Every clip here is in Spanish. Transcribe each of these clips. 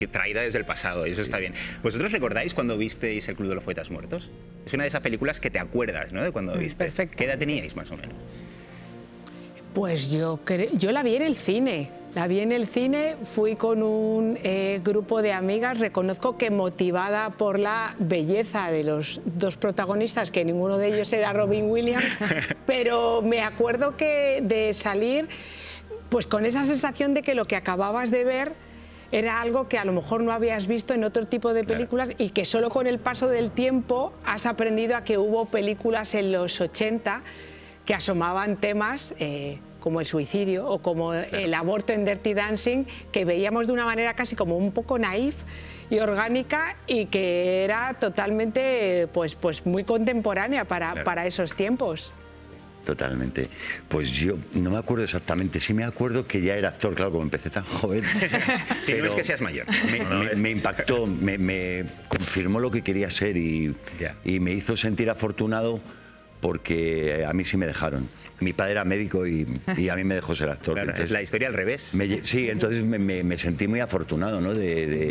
traída desde el pasado, y eso está bien. ¿Vosotros recordáis cuando visteis El Club de los Poetas Muertos? Es una de esas películas que te acuerdas, ¿no?, de cuando viste. Perfecto. ¿Qué edad teníais, más o menos? Pues yo la vi en el cine. La vi en el cine, fui con un grupo de amigas, reconozco que motivada por la belleza de los dos protagonistas, que ninguno de ellos era Robin Williams, pero me acuerdo que de salir pues con esa sensación de que lo que acababas de ver era algo que a lo mejor no habías visto en otro tipo de películas, y que solo con el paso del tiempo has aprendido a que hubo películas en los 80 que asomaban temas como el suicidio o como el aborto en Dirty Dancing, que veíamos de una manera casi como un poco naif y orgánica, y que era totalmente pues muy contemporánea para esos tiempos. Totalmente. Pues yo no me acuerdo exactamente, sí me acuerdo que ya era actor, claro, como empecé tan joven. Sí, no es que seas mayor. Me impactó, me confirmó lo que quería ser y me hizo sentir afortunado, porque a mí sí me dejaron. Mi padre era médico y a mí me dejó ser actor. Claro, entonces, es la historia al revés. Sí, entonces me sentí muy afortunado, ¿no?,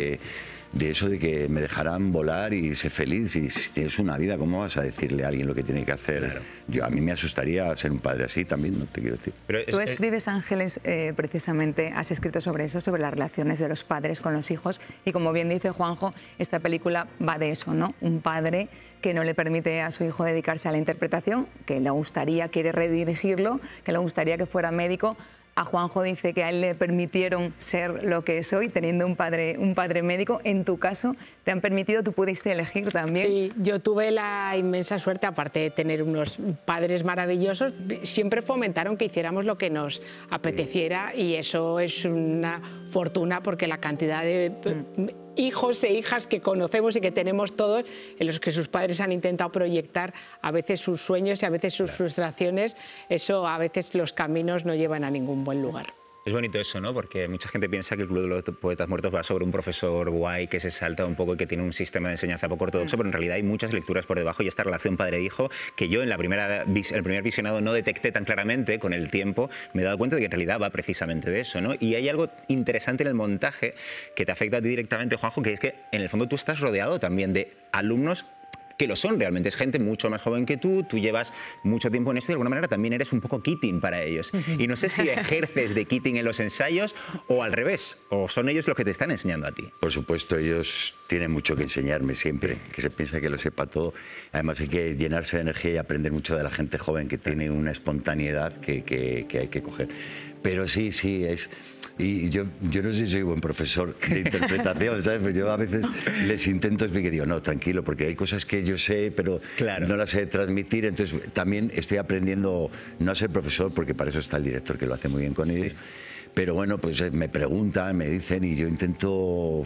de eso, de que me dejaran volar y ser feliz. Y si tienes una vida, ¿cómo vas a decirle a alguien lo que tiene que hacer? A mí me asustaría ser un padre así también, no te quiero decir. Tú escribes, Ángeles, precisamente has escrito sobre eso, sobre las relaciones de los padres con los hijos, y como bien dice Juanjo, esta película va de eso, ¿no? Un padre que no le permite a su hijo dedicarse a la interpretación, que le gustaría, quiere redirigirlo, que le gustaría que fuera médico. A Juanjo dice que a él le permitieron ser lo que es hoy, teniendo un padre médico. En tu caso, ¿te han permitido, tú pudiste elegir también? Sí, yo tuve la inmensa suerte, aparte de tener unos padres maravillosos, siempre fomentaron que hiciéramos lo que nos apeteciera, y eso es una fortuna, porque la cantidad de hijos e hijas que conocemos y que tenemos todos, en los que sus padres han intentado proyectar a veces sus sueños y a veces sus frustraciones, eso a veces los caminos no llevan a ningún buen lugar. Es bonito eso, ¿no? Porque mucha gente piensa que El Club de los Poetas Muertos va sobre un profesor guay que se salta un poco y que tiene un sistema de enseñanza poco ortodoxo, pero en realidad hay muchas lecturas por debajo, y esta relación padre-hijo, que yo en el primer visionado no detecté tan claramente, con el tiempo me he dado cuenta de que en realidad va precisamente de eso, ¿no? Y hay algo interesante en el montaje que te afecta a ti directamente, Juanjo, que es que en el fondo tú estás rodeado también de alumnos que lo son realmente, es gente mucho más joven que tú llevas mucho tiempo en esto y de alguna manera también eres un poco Keating para ellos. Y no sé si ejerces de Keating en los ensayos o al revés, o son ellos los que te están enseñando a ti. Por supuesto, ellos tienen mucho que enseñarme siempre, que se piensa que lo sepa todo. Además hay que llenarse de energía y aprender mucho de la gente joven, que tiene una espontaneidad que hay que coger. Pero sí, es... Y yo no sé si soy buen profesor de interpretación, ¿sabes? Pero yo a veces les intento explicar, digo, no, tranquilo, porque hay cosas que yo sé, pero no las sé transmitir. Entonces también estoy aprendiendo no a ser profesor, porque para eso está el director, que lo hace muy bien con ellos. Pero bueno, pues me preguntan, me dicen, y yo intento...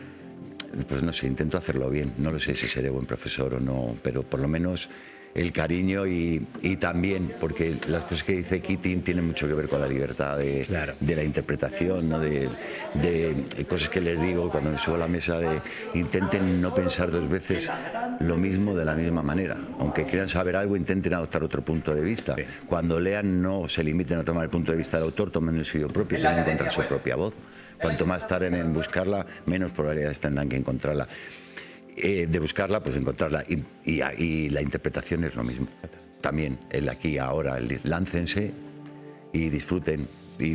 Pues no sé, intento hacerlo bien. No lo sé si seré buen profesor o no, pero por lo menos el cariño y también, porque las cosas que dice Keating tienen mucho que ver con la libertad de la interpretación, ¿no? de cosas que les digo cuando me subo a la mesa, de intenten no pensar dos veces lo mismo de la misma manera. Aunque quieran saber algo, intenten adoptar otro punto de vista. Cuando lean, no se limiten a tomar el punto de vista del autor, tomen el suyo propio, pueden encontrar su propia voz. Cuanto más tarden en buscarla, menos probabilidades tendrán que encontrarla. De buscarla, pues encontrarla, y la interpretación es lo mismo. También el aquí, ahora, láncense y disfruten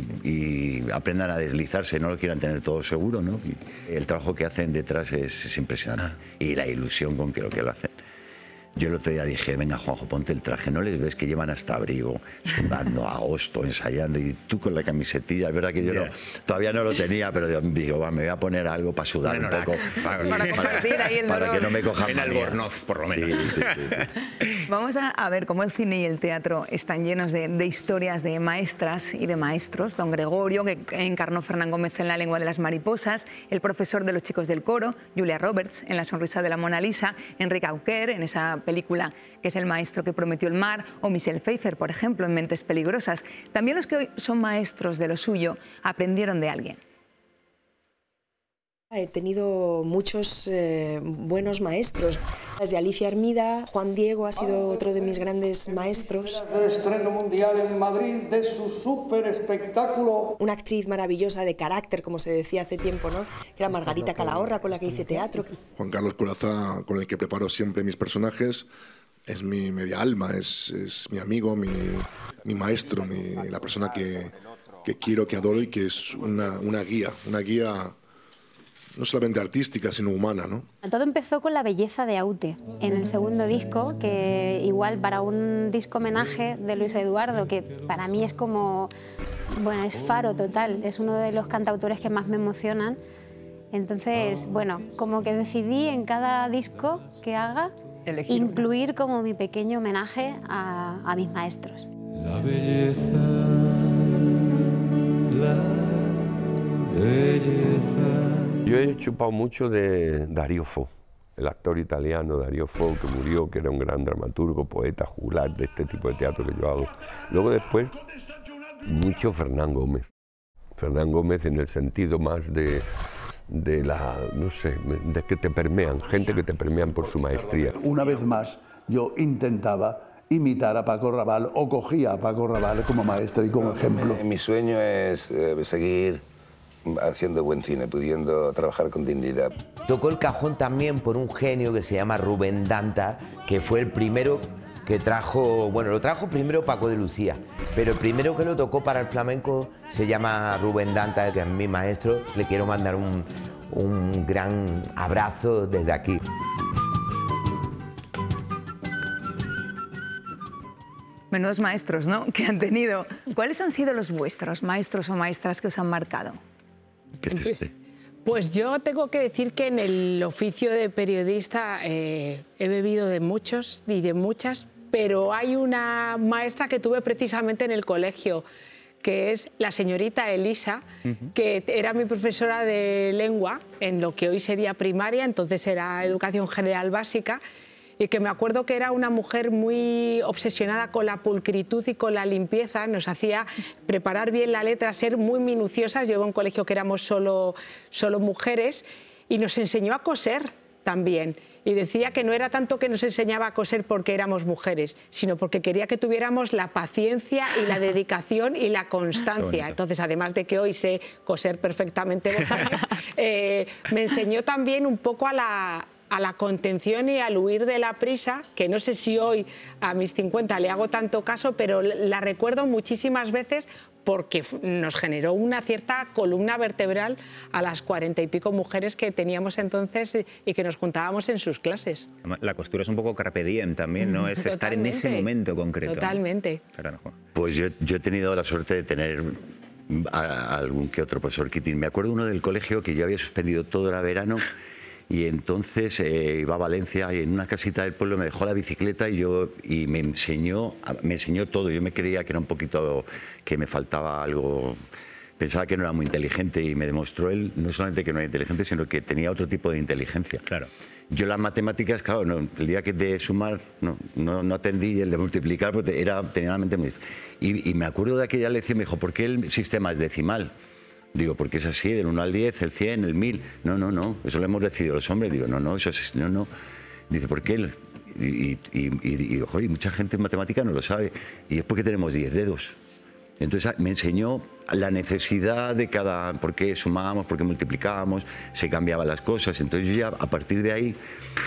y aprendan a deslizarse, no lo quieran tener todo seguro, ¿no? Y el trabajo que hacen detrás es impresionante, y la ilusión con que lo hacen. Yo el otro día dije, venga, Juanjo, ponte el traje, ¿no les ves que llevan hasta abrigo, sudando, a agosto, ensayando, y tú con la camisetilla? Es verdad que yo todavía no lo tenía, pero digo, me voy a poner algo para sudar un poco, para que no me cojan en Albornoz, por lo menos. Sí. Vamos a ver cómo el cine y el teatro están llenos de historias de maestras y de maestros. Don Gregorio, que encarnó Fernán Gómez en La lengua de las mariposas, el profesor de los chicos del coro, Julia Roberts en La sonrisa de la Mona Lisa, Enrique Auquer en esa película que es El maestro que prometió el mar, o Michelle Pfeiffer, por ejemplo, en Mentes peligrosas. También los que hoy son maestros de lo suyo aprendieron de alguien. He tenido muchos buenos maestros. Desde Alicia Hermida, Juan Diego ha sido otro de mis grandes maestros. El estreno mundial en Madrid de su súper espectáculo. Una actriz maravillosa de carácter, como se decía hace tiempo, ¿no? Que era Margarita Calahorra, con la que hice teatro. Juan Carlos Corazza, con el que preparo siempre mis personajes, es mi media alma, es mi amigo, mi maestro, la persona que quiero, que adoro y que es una guía no solamente artística, sino humana, ¿no? Todo empezó con La belleza de Aute, en el segundo disco, que igual para un disco homenaje de Luis Eduardo, que para mí es como, bueno, es faro total, es uno de los cantautores que más me emocionan. Entonces, bueno, como que decidí en cada disco que haga incluir como mi pequeño homenaje a mis maestros. La belleza, la belleza. Yo he chupado mucho de Dario Fo, el actor italiano Dario Fo, que murió, que era un gran dramaturgo, poeta, juglar de este tipo de teatro que yo hago. Luego después, mucho Fernán Gómez. Fernán Gómez en el sentido más de no sé, de que te permean, gente que te permean por su maestría. Una vez más, yo intentaba imitar a Paco Rabanne o cogía a Paco Rabanne como maestro y como ejemplo. Mi sueño es seguir haciendo buen cine, pudiendo trabajar con dignidad. Tocó el cajón también por un genio que se llama Rubén Danta, que fue el primero que trajo, bueno, lo trajo primero Paco de Lucía, pero el primero que lo tocó para el flamenco se llama Rubén Danta, que es mi maestro. Le quiero mandar un gran abrazo desde aquí. Menudos maestros, ¿no?, que han tenido. ¿Cuáles han sido los vuestros maestros o maestras que os han marcado? ¿Qué hiciste? Pues yo tengo que decir que en el oficio de periodista he bebido de muchos y de muchas, pero hay una maestra que tuve precisamente en el colegio, que es la señorita Elisa, que era mi profesora de lengua en lo que hoy sería primaria, entonces era educación general básica, y que me acuerdo que era una mujer muy obsesionada con la pulcritud y con la limpieza, nos hacía preparar bien la letra, ser muy minuciosas. Yo iba a un colegio que éramos solo mujeres y nos enseñó a coser también. Y decía que no era tanto que nos enseñaba a coser porque éramos mujeres, sino porque quería que tuviéramos la paciencia y la dedicación y la constancia. Entonces, además de que hoy sé coser perfectamente botones, me enseñó también un poco a la contención y al huir de la prisa, que no sé si hoy a mis 50 le hago tanto caso, pero la recuerdo muchísimas veces porque nos generó una cierta columna vertebral a las 40 y pico mujeres que teníamos entonces y que nos juntábamos en sus clases. La costura es un poco carpe diem también, ¿no? Es estar en ese momento concreto. Totalmente. Claro, no. Pues yo he tenido la suerte de tener a algún que otro profesor Kitin. Me acuerdo uno del colegio que yo había suspendido todo el verano. Y entonces iba a Valencia y en una casita del pueblo me dejó la bicicleta y me enseñó todo. Yo me creía que era un poquito, que me faltaba algo. Pensaba que no era muy inteligente y me demostró él no solamente que no era inteligente, sino que tenía otro tipo de inteligencia. Claro. Yo las matemáticas, claro, no, el día que de sumar no atendí, y el de multiplicar porque tenía la mente muy... Y me acuerdo de aquella lección, me dijo, ¿por qué el sistema es decimal? Digo, porque es así, del 1 al 10, el 100, el 1000. No, eso lo hemos decidido los hombres. Digo, no, eso es... No. Dice, ¿por qué? Y joder, mucha gente en matemática no lo sabe. Y es porque tenemos 10 dedos. Entonces me enseñó la necesidad de cada... por qué sumábamos, por qué multiplicábamos, se cambiaban las cosas. Entonces yo ya, a partir de ahí,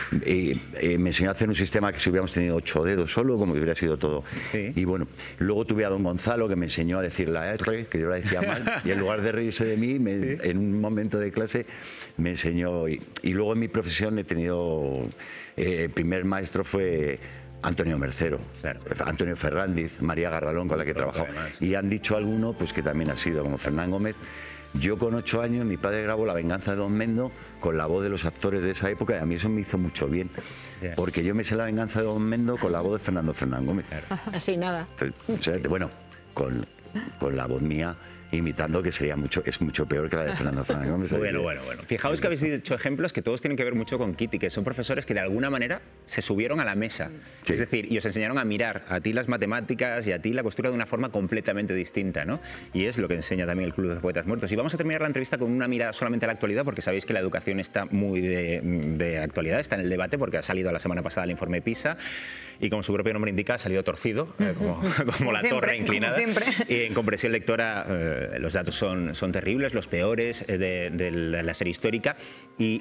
me enseñó a hacer un sistema que si hubiéramos tenido 8 dedos solo, como que hubiera sido todo. Sí. Y bueno, luego tuve a don Gonzalo, que me enseñó a decir la R, que yo la decía mal, y en lugar de reírse de mí, en un momento de clase, me enseñó... Y luego en mi profesión he tenido... el primer maestro fue... Antonio Mercero, claro. Antonio Ferrandiz, María Garralón, con la que he trabajado. Y han dicho algunos pues, que también ha sido, como Fernán Gómez. Yo con 8 años, mi padre grabó La venganza de Don Mendo con la voz de los actores de esa época y a mí eso me hizo mucho bien. Porque yo me sé La venganza de Don Mendo con la voz de Fernán Gómez. Así nada. Entonces, bueno, con la voz mía imitando, que es mucho peor que la de Fernando Fernández Gómez. Bueno. Fijaos que habéis dicho ejemplos que todos tienen que ver mucho con Kitty, que son profesores que de alguna manera se subieron a la mesa. Sí. Es decir, y os enseñaron a mirar a ti las matemáticas y a ti la costura de una forma completamente distinta, ¿no? Y es lo que enseña también el Club de los Poetas Muertos. Y vamos a terminar la entrevista con una mirada solamente a la actualidad, porque sabéis que la educación está muy de actualidad, está en el debate, porque ha salido la semana pasada el informe PISA y, como su propio nombre indica, ha salido torcido, como la torre inclinada. Y en comprensión lectora los datos son terribles, los peores de la serie histórica. Y